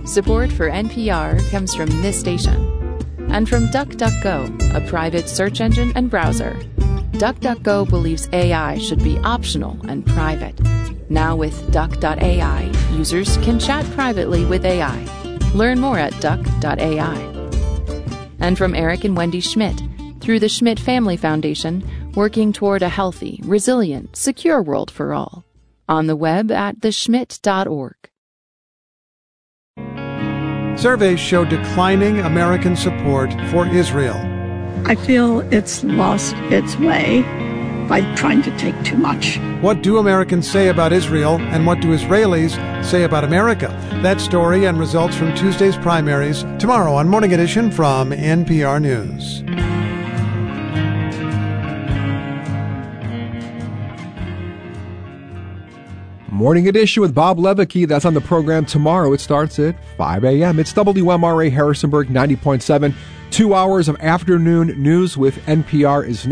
Support for NPR comes from this station and from DuckDuckGo, a private search engine and browser. DuckDuckGo believes AI should be optional and private. Now with Duck.ai, users can chat privately with AI. Learn more at Duck.ai. And from Eric and Wendy Schmidt, through the Schmidt Family Foundation, working toward a healthy, resilient, secure world for all. On the web at theschmidt.org. Surveys show declining American support for Israel. I feel it's lost its way by trying to take too much. What do Americans say about Israel, and what do Israelis say about America? That story and results from Tuesday's primaries tomorrow on Morning Edition from NPR News. Morning Edition with Bob Levicki. That's on the program tomorrow. It starts at 5 a.m. It's WMRA Harrisonburg 90.7. 2 hours of afternoon news with NPR is next.